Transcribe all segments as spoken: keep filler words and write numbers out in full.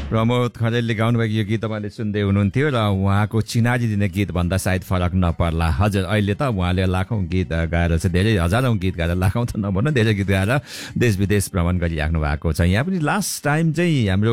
प्रमोद खरेलले गाउनुभएको यो गीत तपाईँले सुन्दै हुनुहुन्थ्यो र उहाँको चिनारी दिने गीत भन्दा सायद फरक नपर्ला। हजुर, अहिले त उहाँले लाखौँ गीत गाएर चाहिँ धेरै हजारौँ गीत गाएर लाखौँ त नभन्नु धेरै गीत गाएर देश विदेश भ्रमण गरिराख्नु भएको छ। यहाँ पनि लास्ट टाइम चाहिँ हाम्रो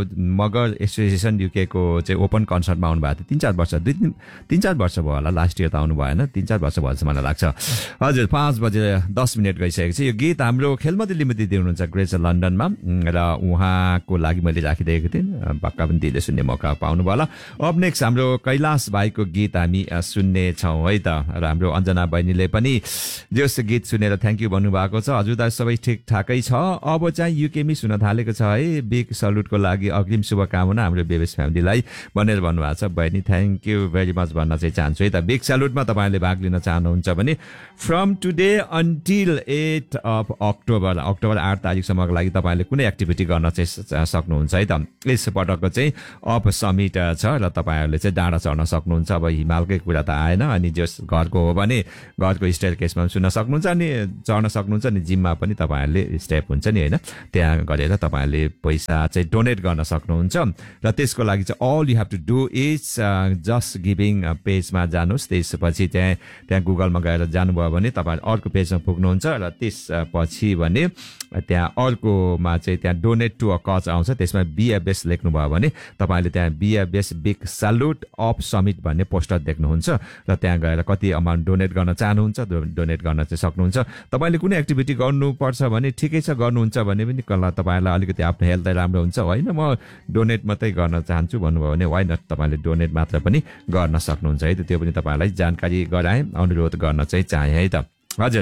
मगर एसोसिएसन युकेको चाहिँ ओपन कन्सर्टमा आउनुभएको थियो। तिन चार वर्ष दुई तिन तिन चार वर्ष भयो होला, लास्ट इयर त आउनु भएन, तिन चार वर्ष भयो जस्तो मलाई लाग्छ। हजुर, पाँच बजेर दस मिनट गइसकेको छ। यो गीत हाम्रो खेलमती लिमिटेड दिनुहुन्छ ग्रेस लन्डनमा र उहाँको लागि मैले राखिदिएको थिएँ। पक्का पनि दिँदै सुन्ने मौका पाउनु भयो होला। अब नेक्स्ट हाम्रो कैलाश भाइको गीत हामी सुन्ने छौँ है त। र हाम्रो अञ्जना बहिनीले पनि जस गीत सुनेर थ्याङ्क यू भन्नुभएको छ। हजुरदार सबै ठिकठाकै छ। अब चाहिँ युकेमी सुन्न थालेको छ है। बिग सल्युटको लागि अग्रिम शुभकामना हाम्रो बेबेस फ्यामिलीलाई भनेर भन्नुभएको छ। बहिनी थ्याङ्क यू भेरी मच भन्न चाहिँ चाहन्छु है त। बिग सल्युटमा तपाईँले भाग लिन चाहनुहुन्छ भने from today until at of October October आठ तारिकसम्मको लागि तपाईँले कुनै एक्टिभिटी गर्न चाहिँ सक्नुहुन्छ है त। यस पटकको चाहिँ अप समिट छ र तपाईँहरूले चाहिँ डाँडा चढ्न सक्नुहुन्छ। अब हिमालकै कुरा त आएन, अनि जस घरको हो भने घरको स्टेयर केसमा पनि सुन्न सक्नुहुन्छ, अनि चढ्न सक्नुहुन्छ, अनि जिममा पनि तपाईँहरूले स्टेप हुन्छ नि होइन, त्यहाँ गरेर तपाईँहरूले पैसा चाहिँ डोनेट गर्न सक्नुहुन्छ। र त्यसको लागि चाहिँ all you have to do is just giving पेजमा जानुहोस्। त्यसपछि त्यहाँ त्यहाँ गुगलमा गएर जानुभयो भने तपाईँ अर्को पेजमा पुग्नुहुन्छ र त्यसपछि भने त्यहाँ अर्कोमा चाहिँ त्यहाँ डोनेट टु अ कज आउँछ। त्यसमा बिएफएस लेख्नुभयो भने तपाईँले त्यहाँ बिएफएस बिग सल्युट अफ समिट भन्ने पोस्टर देख्नुहुन्छ र त्यहाँ गएर कति अमाउन्ट डोनेट गर्न चाहनुहुन्छ डोनेट गर्न चाहिँ सक्नुहुन्छ। तपाईँले कुनै एक्टिभिटी गर्नुपर्छ भने ठिकै छ, गर्नुहुन्छ भने पनि कला तपाईँलाई अलिकति आफ्नो हेल्थ राम्रो हुन्छ, होइन म डोनेट मात्रै गर्न चाहन्छु भन्नुभयो भने वाइ नट तपाईँले डोनेट मात्र पनि गर्न सक्नुहुन्छ है त। त्यो पनि तपाईँलाई जानकारी गराएँ, अनुरोध गर्न चाहिँ चाहेँ है त। हजुर,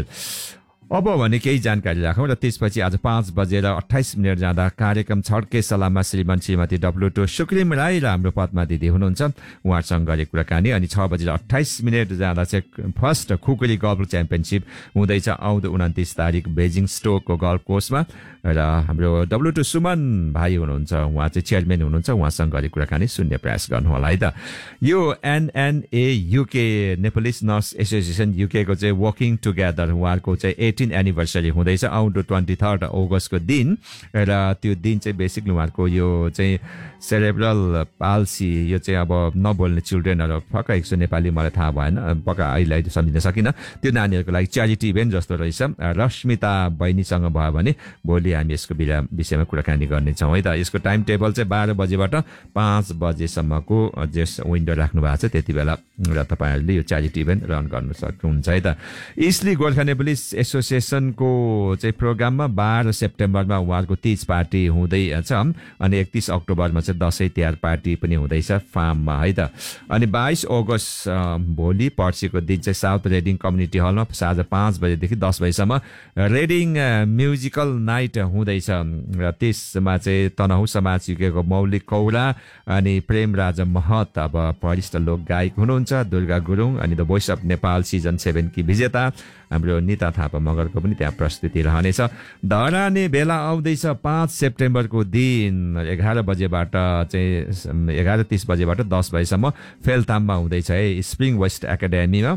अब भने केही जानकारी राखौँ र त्यसपछि आज पाँच बजेर अठाइस मिनट जाँदा कार्यक्रम छड्के सलाममा श्रीमान श्रीमती डब्लु टू सुक्रिम राई र हाम्रो पद्मा दिदी हुनुहुन्छ, उहाँसँग गरेको कुराकानी। अनि छ बजेर अठाइस मिनट जाँदा चाहिँ फर्स्ट खुकुरी गल्फ च्याम्पियनसिप हुँदैछ आउँदो उन्तिस तारिक बेजिङ स्टोकको गल्फ कोर्समा। र हाम्रो डब्लु टू सुमन भाइ हुनुहुन्छ, उहाँ चाहिँ चेयरम्यान हुनुहुन्छ, उहाँसँग गरेको कुराकानी सुन्ने प्रयास गर्नु होला है त। यो एनएनए युके नेपालिस नर्स एसोसिएसन युकेको चाहिँ वर्किङ टुगेदर उहाँहरूको चाहिँ एटिन एनिभर्सरी हुँदैछ आउँदो ट्वेन्टी थर्ड अगस्तको दिन। र त्यो दिन चाहिँ बेसिकली उहाँहरूको यो चाहिँ सेरेब्रल पाल्सी, यो चाहिँ अब नबोल्ने चिल्ड्रेनहरू, पक्का एक सौ नेपाली मलाई थाहा भएन, पक्का अहिले अहिले सम्झिन सकिनँ, त्यो नानीहरूको लागि च्यारिटी इभेन्ट जस्तो रहेछ। रश्मिता बहिनीसँग भयो भने भोलि हामी यसको विषयमा कुराकानी गर्नेछौँ है त। यसको टाइम टेबल चाहिँ बाह्र बजेबाट पाँच बजेसम्मको जस विन्डो राख्नु भएको छ, त्यति बेला र तपाईँहरूले यो च्यारिटी इभेन्ट रन गर्नु सक्नुहुन्छ है त। इस्ली गोर्खा नेपलिस एसोसिएसनको चाहिँ प्रोग्राममा बाह्र सेप्टेम्बरमा उहाँहरूको तीज पार्टी हुँदैछ, अनि एकतिस अक्टोबरमा चाहिँ दसैँ तिहार पार्टी पनि हुँदैछ फार्ममा है त। अनि बाइस अगस्त भोलि पर्सिको दिन चाहिँ साउथ रेडिङ कम्युनिटी हलमा साँझ पाँच बजेदेखि दस बजीसम्म रेडिङ म्युजिकल नाइट हुँदैछ। र त्यसमा चाहिँ तनहु समाज युकेको मौलिक कौरा अनि प्रेम राजा महत अब वरिष्ठ लोक गायक हुनुहुन्छ, दुर्गा गुरुङ अनि the voice of Nepal season seven की विजेता हाम्रो निता थापा मगरको पनि त्यहाँ प्रस्तुति रहनेछ। धराने बेला आउँदैछ पाँच सेप्टेम्बरको दिन एघार बजेबाट चाहिँ एघार तिस बजेबाट दस बजीसम्म फेलताममा हुँदैछ है, स्प्रिङ वेस्ट एकाडेमीमा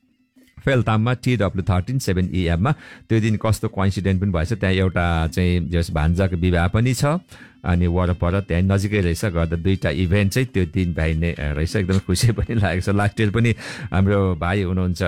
फेलताममा टिडब्ल्यू थर्टिन सेभेन इएममा। त्यो दिन कस्तो कोइन्सिडेन्ट पनि भएछ, त्यहाँ एउटा चाहिँ जस भान्जाको विवाह पनि छ, अनि वरपर त्यहाँ नजिकै रहेछ, गर्दा दुईवटा इभेन्ट चाहिँ त्यो दिन भइने रहेछ। एकदम खुसी पनि लागेको छ। लास्ट इयर पनि हाम्रो भाइ हुनुहुन्छ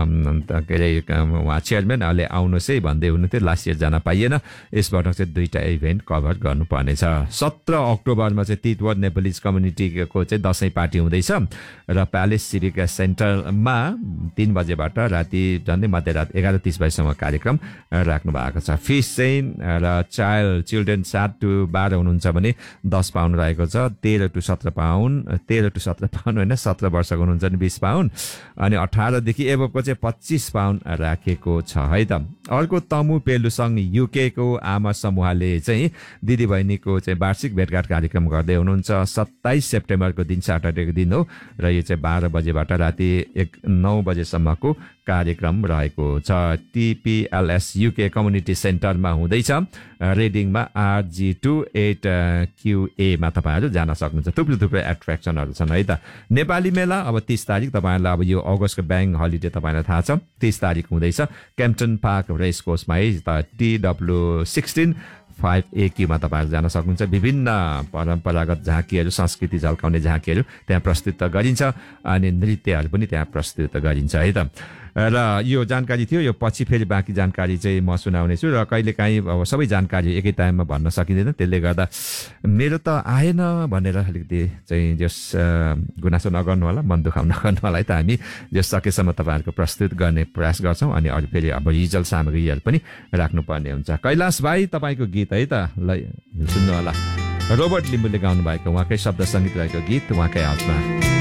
के अरे उहाँ चेयरम्यान, अहिले आउनुहोस् है भन्दै हुनुहुन्थ्यो, लास्ट इयर जान पाइएन, यसबाट चाहिँ दुईवटा इभेन्ट कभर गर्नुपर्नेछ। सत्र अक्टोबरमा चाहिँ तितवर नेपालिज कम्युनिटीको चाहिँ दसैँ पार्टी हुँदैछ र प्यालेस सिभिक सेन्टरमा तिन बजेबाट राति झन्डै मध्यरात एघार तिस बजीसम्म कार्यक्रम राख्नु भएको छ। फिस चाहिँ र चाइल्ड चिल्ड्रेन सात टु बाह्र हुनुहुन्छ भने दस पाउन्ड रहेको छ, तेह्र टु सत्र पाउन्ड तेह्र टु सत्र पाउन्ड होइन, सत्र वर्षको हुनुहुन्छ भने बिस पाउन्ड, अनि अठारदेखि एभोको चाहिँ पच्चिस पाउन्ड राखेको छ है त। अर्को तमु पेलुसङ युकेको आमा समूहले चाहिँ दिदीबहिनीको चाहिँ वार्षिक भेटघाट कार्यक्रम गर्दै हुनुहुन्छ। सत्ताइस सेप्टेम्बरको दिन सैटरडेको दिन हो र यो चाहिँ बाह्र बजेबाट राति एक नौ बजेसम्मको कार्यक्रम रहेको छ। टिपिएलएस युके कम्युनिटी सेन्टरमा हुँदैछ रेडिङमा आरजी टू एट क्युएमा तपाईँहरू जान सक्नुहुन्छ। थुप्रै थुप्रै एट्र्याक्सनहरू छन् है त। नेपाली मेला अब तिस तारिक तपाईँहरूलाई अब यो अगस्तको ब्याङ्क हलिडे तपाईँलाई थाहा छ, तिस तारिक हुँदैछ क्याम्पटन पार्क रेस कोर्समा है त। टिडब्ल्यू सिक्सटिन फाइभ एकीमा तपाईँहरू जान सक्नुहुन्छ। विभिन्न परम्परागत झाँकीहरू, संस्कृति झल्काउने झाँकीहरू त्यहाँ प्रस्तुत गरिन्छ अनि नृत्यहरू पनि त्यहाँ प्रस्तुत गरिन्छ है त। र यो जानकारी थियो। यो पछि फेरि बाँकी जानकारी चाहिँ म सुनाउने छु र कहिलेकाहीँ अब सबै जानकारी एकै टाइममा भन्न सकिँदैन, त्यसले गर्दा मेरो त आएन भनेर अलिकति चाहिँ जस गुनासो नगर्नु होला, मन दुखाउ नगर्नु होला है त। हामी जस सकेसम्म तपाईँहरूको प्रस्तुत गर्ने प्रयास गर्छौँ अनि अरू फेरि अब रिजल सामग्रीहरू पनि राख्नुपर्ने हुन्छ। कैलाश भाइ तपाईँको गीत है त, ल सुन्नु होला। रोबर्ट लिम्बूले गाउनु भएको उहाँकै शब्द सङ्गीत रहेको गीत उहाँकै आवाजमा।